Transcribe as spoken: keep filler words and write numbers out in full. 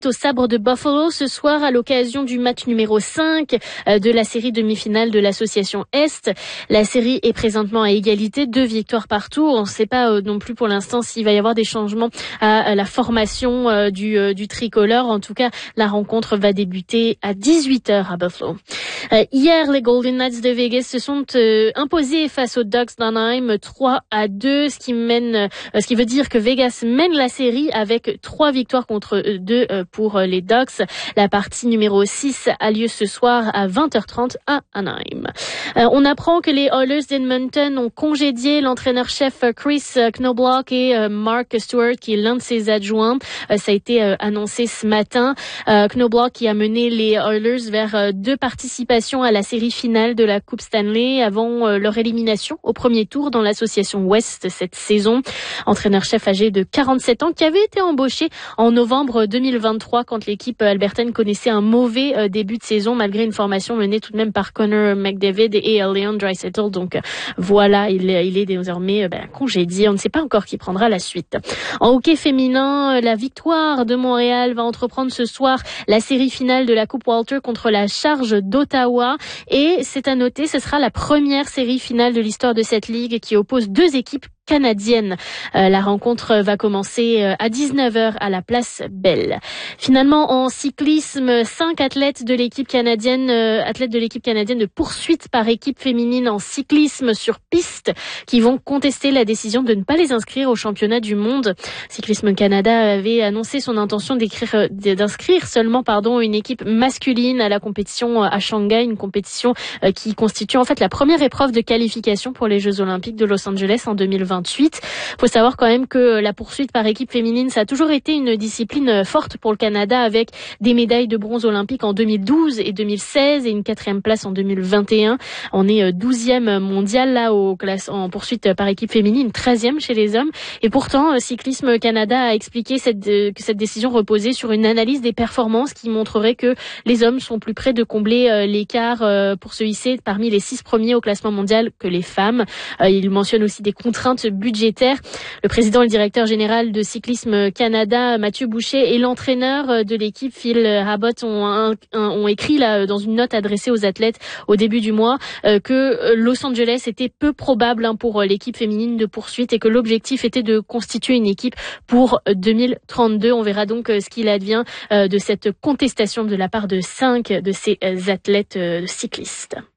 au sabre de Buffalo ce soir à l'occasion du match numéro cinq de la série demi-finale de l'association Est. La série est présentement à égalité, deux victoires partout. On ne sait pas non plus pour l'instant s'il va y avoir des changements à la formation du, du tricolore. En tout cas, la rencontre va débuter à dix-huit heures à Buffalo. Hier, les Golden Knights de Vegas se sont imposés face aux Ducks d'Anaheim trois à deux, ce qui mène, ce qui veut dire que Vegas mène la série avec trois victoires contre deux pour les Ducks. La partie numéro six a lieu ce soir à vingt heures trente à Anaheim. Euh, on apprend que les Oilers d'Edmonton ont congédié l'entraîneur-chef Chris Knoblauch et euh, Mark Stewart, qui est l'un de ses adjoints. Euh, ça a été euh, annoncé ce matin. Euh, Knoblauch qui a mené les Oilers vers euh, deux participations à la série finale de la Coupe Stanley avant euh, leur élimination au premier tour dans l'association Ouest cette saison. Entraîneur-chef âgé de quarante-sept ans qui avait été embauché en novembre deux mille vingt-trois quand l'équipe albertaine connaissait un mauvais euh, début de saison malgré une formation menée tout de même par Connor McDavid et euh, Leon Draisaitl. Donc euh, voilà, il, il est désormais euh, ben, congédié. On ne sait pas encore qui prendra la suite. En hockey féminin, euh, la victoire de Montréal va entreprendre ce soir la série finale de la Coupe Walter contre la Charge d'Ottawa. Et c'est à noter, ce sera la première série finale de l'histoire de cette ligue qui oppose deux équipes canadienne. Euh, la rencontre va commencer euh, à dix-neuf heures à la place Belle. Finalement, en cyclisme, cinq athlètes de l'équipe canadienne, euh, athlètes de l'équipe canadienne de poursuite par équipe féminine en cyclisme sur piste, qui vont contester la décision de ne pas les inscrire au championnat du monde. Cyclisme Canada avait annoncé son intention d'écrire, d'inscrire seulement, pardon, une équipe masculine à la compétition à Shanghai, une compétition euh, qui constitue en fait la première épreuve de qualification pour les Jeux Olympiques de Los Angeles en deux mille vingt-huit. Faut savoir quand même que la poursuite par équipe féminine, ça a toujours été une discipline forte pour le Canada avec des médailles de bronze olympiques en deux mille douze et deux mille seize et une quatrième place en deux mille vingt et un. On est douzième mondial là au classe en poursuite par équipe féminine, treizième chez les hommes. Et pourtant, Cyclisme Canada a expliqué cette, que cette décision reposait sur une analyse des performances qui montrerait que les hommes sont plus près de combler l'écart pour se hisser parmi les six premiers au classement mondial que les femmes. Il mentionne aussi des contraintes budgétaire. Le président et le directeur général de Cyclisme Canada, Mathieu Boucher, et l'entraîneur de l'équipe, Phil Rabot, ont, un, un, ont écrit là, dans une note adressée aux athlètes au début du mois euh, que Los Angeles était peu probable hein, pour l'équipe féminine de poursuite et que l'objectif était de constituer une équipe pour deux mille trente-deux. On verra donc euh, ce qu'il advient euh, de cette contestation de la part de cinq de ces euh, athlètes euh, cyclistes.